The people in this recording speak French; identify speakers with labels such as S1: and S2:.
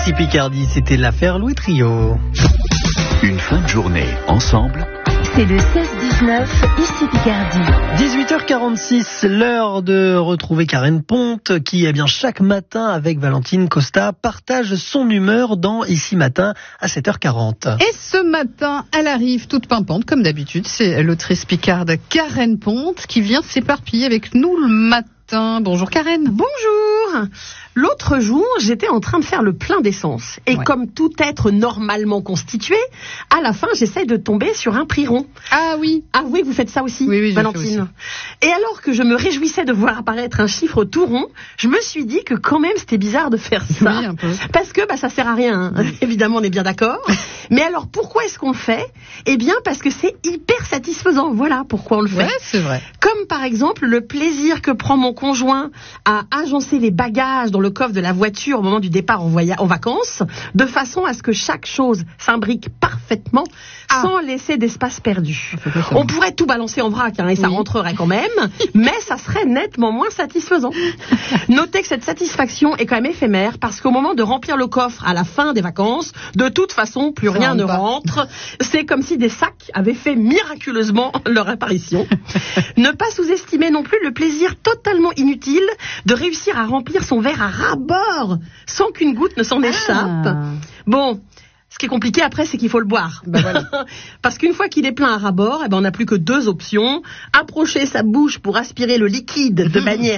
S1: Ici Picardie, c'était l'affaire Louis Trio.
S2: Une fin de journée ensemble.
S3: C'est le 16-19, ici Picardie.
S1: 18h46, l'heure de retrouver Karen Ponte qui, eh bien, chaque matin avec Valentine Costa, partage son humeur dans Ici Matin à 7h40.
S4: Et ce matin, elle arrive toute pimpante, comme d'habitude. C'est l'autrice picarde Karen Ponte qui vient s'éparpiller avec nous le matin. Bonjour Karen.
S5: Bonjour. L'autre jour, j'étais en train de faire le plein d'essence. Et comme tout être normalement constitué, à la fin, j'essaie de tomber sur un prix rond.
S4: Ah oui.
S5: Ah oui, vous faites ça aussi,
S4: oui,
S5: Valentine. Aussi. Et alors que je me réjouissais de voir apparaître un chiffre tout rond, je me suis dit que quand même c'était bizarre de faire ça.
S4: Oui, un peu.
S5: Parce que ça sert à rien. Hein. Évidemment, on est bien d'accord. Mais alors pourquoi est-ce qu'on le fait ? Eh bien parce que c'est hyper satisfaisant. Voilà pourquoi on le fait.
S4: Ouais, c'est vrai.
S5: Comme par exemple le plaisir que prend mon conjoint à agencer les bagages dans le coffre de la voiture au moment du départ en vacances, de façon à ce que chaque chose s'imbrique parfaitement sans laisser d'espace perdu. On pourrait tout balancer en vrac et ça rentrerait quand même, mais ça serait nettement moins satisfaisant. Notez que cette satisfaction est quand même éphémère parce qu'au moment de remplir le coffre à la fin des vacances, de toute façon, plus rien ne rentre. C'est comme si des sacs avaient fait miraculeusement leur apparition. Ne pas sous-estimer non plus le plaisir totalement inutile de réussir à remplir son verre à ras-bord sans qu'une goutte ne s'en échappe. Bon, ce qui est compliqué après, c'est qu'il faut le boire.
S4: Voilà.
S5: Parce qu'une fois qu'il est plein à ras-bord, on n'a plus que deux options. Approcher sa bouche pour aspirer le liquide de manière